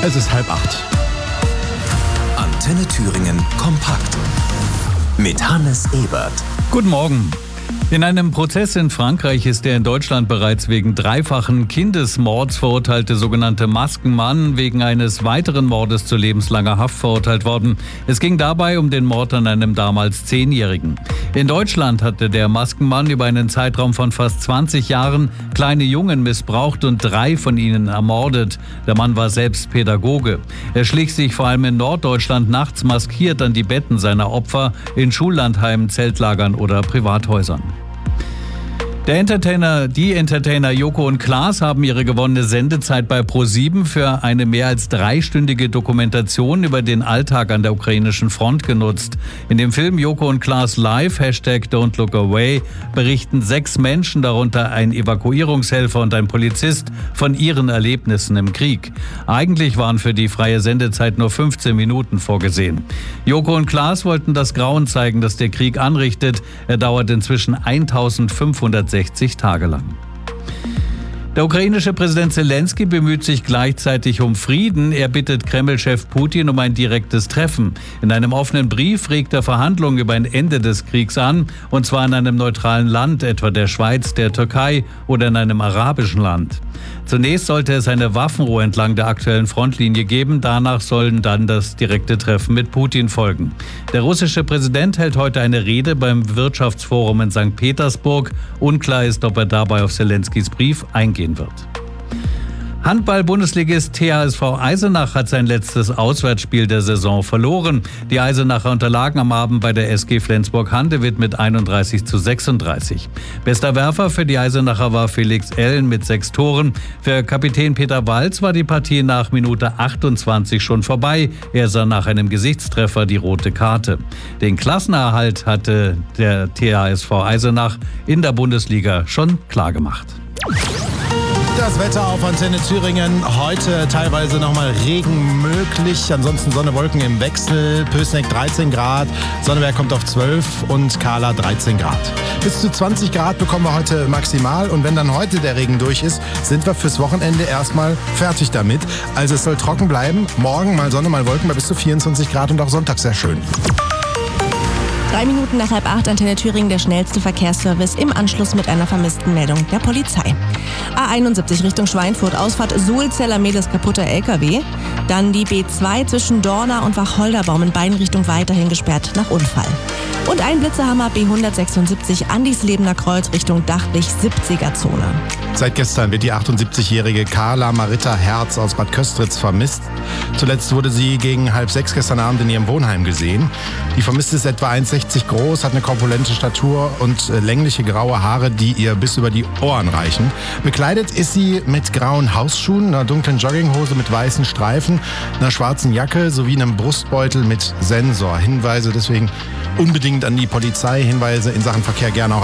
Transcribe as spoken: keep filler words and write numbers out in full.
Es ist halb acht. Antenne Thüringen kompakt mit Hannes Ebert. Guten Morgen. In einem Prozess in Frankreich ist der in Deutschland bereits wegen dreifachen Kindesmords verurteilte sogenannte Maskenmann wegen eines weiteren Mordes zu lebenslanger Haft verurteilt worden. Es ging dabei um den Mord an einem damals Zehnjährigen. In Deutschland hatte der Maskenmann über einen Zeitraum von fast zwanzig Jahren kleine Jungen missbraucht und drei von ihnen ermordet. Der Mann war selbst Pädagoge. Er schlich sich vor allem in Norddeutschland nachts maskiert an die Betten seiner Opfer in Schullandheimen, Zeltlagern oder Privathäusern. Der Entertainer, die Entertainer Joko und Klaas haben ihre gewonnene Sendezeit bei ProSieben für eine mehr als dreistündige Dokumentation über den Alltag an der ukrainischen Front genutzt. In dem Film Joko und Klaas Live, Hashtag Don't Look Away, berichten sechs Menschen, darunter ein Evakuierungshelfer und ein Polizist, von ihren Erlebnissen im Krieg. Eigentlich waren für die freie Sendezeit nur fünfzehn Minuten vorgesehen. Joko und Klaas wollten das Grauen zeigen, das der Krieg anrichtet. Er dauert inzwischen eintausendfünfhundertsechzig Tage lang. Der ukrainische Präsident Zelensky bemüht sich gleichzeitig um Frieden. Er bittet Kreml-Chef Putin um ein direktes Treffen. In einem offenen Brief regt er Verhandlungen über ein Ende des Kriegs an, und zwar in einem neutralen Land, etwa der Schweiz, der Türkei oder in einem arabischen Land. Zunächst sollte es eine Waffenruhe entlang der aktuellen Frontlinie geben. Danach sollen dann das direkte Treffen mit Putin folgen. Der russische Präsident hält heute eine Rede beim Wirtschaftsforum in Sankt Petersburg. Unklar ist, ob er dabei auf Zelenskys Brief eingehen wird. Handball-Bundesligist T H S V Eisenach hat sein letztes Auswärtsspiel der Saison verloren. Die Eisenacher unterlagen am Abend bei der S G Flensburg-Handewitt mit einunddreißig zu sechsunddreißig. Bester Werfer für die Eisenacher war Felix Ellen mit sechs Toren. Für Kapitän Peter Walz war die Partie nach Minute achtundzwanzig schon vorbei. Er sah nach einem Gesichtstreffer die rote Karte. Den Klassenerhalt hatte der T H S V Eisenach in der Bundesliga schon klargemacht. Das Wetter auf Antenne Thüringen. Heute teilweise nochmal Regen möglich. Ansonsten Sonne, Wolken im Wechsel. Pößneck dreizehn Grad. Sonneberg kommt auf zwölf und Kahla dreizehn Grad. Bis zu zwanzig Grad bekommen wir heute maximal. Und wenn dann heute der Regen durch ist, sind wir fürs Wochenende erstmal fertig damit. Also es soll trocken bleiben. Morgen mal Sonne, mal Wolken bei bis zu vierundzwanzig Grad und auch Sonntag sehr schön. Drei Minuten nach halb acht, Antenne Thüringen, der schnellste Verkehrsservice im Anschluss mit einer vermissten Meldung der Polizei. A einundsiebzig Richtung Schweinfurt, Ausfahrt Sulzeller-Medes, kaputter L K W. Dann die B zwei zwischen Dorna und Wacholderbaum in beiden Richtungen weiterhin gesperrt nach Unfall. Und ein Blitzerhammer B hundertsechsundsiebzig Andislebener Kreuz Richtung Dachlich-siebziger-Zone. Seit gestern wird die achtundsiebzigjährige Carla Marita Herz aus Bad Köstritz vermisst. Zuletzt wurde sie gegen halb sechs gestern Abend in ihrem Wohnheim gesehen. Die Vermisste ist etwa eins Komma sechzig groß, hat eine korpulente Statur und längliche graue Haare, die ihr bis über die Ohren reichen. Bekleidet ist sie mit grauen Hausschuhen, einer dunklen Jogginghose mit weißen Streifen, einer schwarzen Jacke sowie einem Brustbeutel mit Sensor. Hinweise deswegen unbedingt an die Polizei, Hinweise in Sachen Verkehr gerne auch